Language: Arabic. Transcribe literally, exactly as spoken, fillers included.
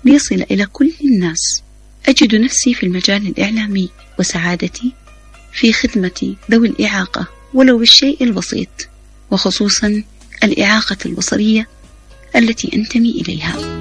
ليصل إلى كل الناس. أجد نفسي في المجال الإعلامي، وسعادتي في خدمة ذوي الإعاقة ولو بالشيء البسيط، وخصوصا الإعاقة البصرية التي أنتمي إليها.